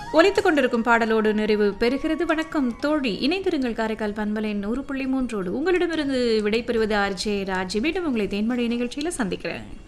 ஒலித்துக் கொண்டிருக்கும் பாடலோடு நிறைவு பெறுகிறது. வணக்கம் தோழி, இணைந்திருங்கள் காரைக்கால் பண்பலை 100.3 உங்களிடமிருந்து விடைபெறுவது ஆர்ஜே ராஜி. மீண்டும் உங்களை தேன்மழை நிகழ்ச்சியில் சந்திக்கிறேன்.